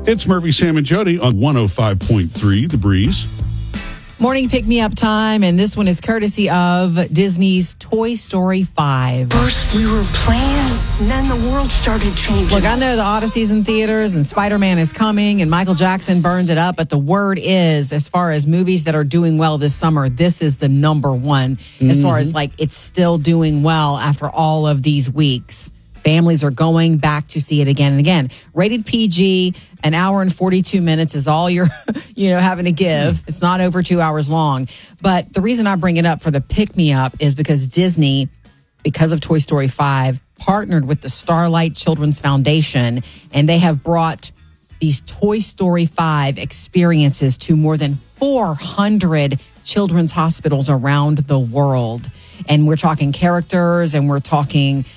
It's Murphy, Sam, and Jody on 105.3 The Breeze. Morning pick-me-up time, and this one is courtesy of Disney's Toy Story 5. First we were playing, and then the world started changing. Look, I know the Odyssey's in theaters, and Spider-Man is coming, and Michael Jackson burned it up, but the word is, as far as movies that are doing well this summer, this is the number one, as far as, it's still doing well after all of these weeks. Families are going back to see it again and again. Rated PG, an hour and 42 minutes is all you're, having to give. It's not over 2 hours long. But the reason I bring it up for the pick-me-up is because Disney, because of Toy Story 5, partnered with the Starlight Children's Foundation, and they have brought these Toy Story 5 experiences to more than 400 children's hospitals around the world. And we're talking characters, and we're talking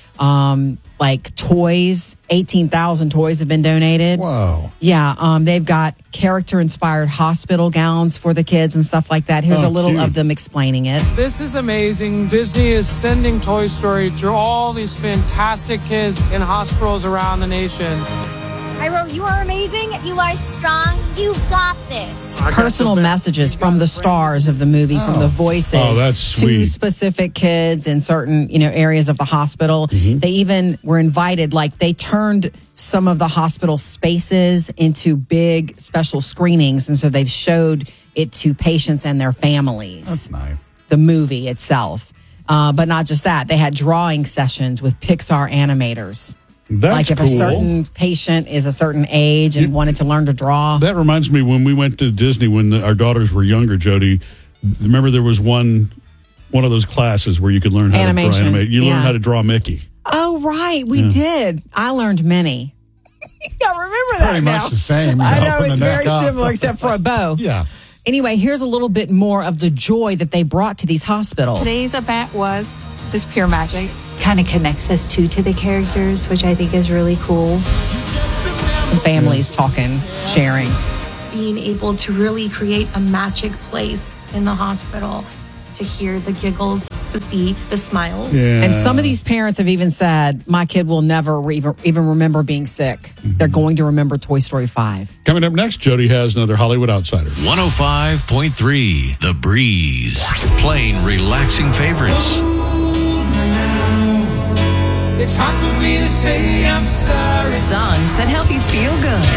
toys. 18,000 toys have been donated. Whoa. Yeah, they've got character-inspired hospital gowns for the kids and stuff like that. Here's a little of them explaining it. This is amazing. Disney is sending Toy Story to all these fantastic kids in hospitals around the nation. Cairo, you are amazing. Eli Strong, you got this. Personal messages from the stars of the movie, from the voices that's to sweet. specific kids in certain, areas of the hospital. They even were invited, they turned some of the hospital spaces into big special screenings. And so they've showed it to patients and their families. That's nice. The movie itself. But not just that. They had drawing sessions with Pixar animators. That's if cool. a certain patient is a certain age and wanted to learn to draw. That reminds me, when we went to Disney when our daughters were younger, Jody, remember there was one of those classes where you could learn how to draw animate. You learned how to draw Mickey. Oh, right. We did. I learned Minnie. I remember that Pretty now. much the same. I know, from it's the neck very up. similar except for a bow. Yeah. Anyway, here's a little bit more of the joy that they brought to these hospitals. Today's event was just pure magic. Kind of connects us to the characters, which I think is really cool. Some families talking, sharing. Being able to really create a magic place in the hospital, to hear the giggles, to see the smiles. Yeah. And some of these parents have even said, my kid will never even remember being sick. They're going to remember Toy Story 5. Coming up next, Jody has another Hollywood Outsider. 105.3 The Breeze. Playing relaxing favorites. It's hard for me to say I'm sorry. Songs that help you feel good.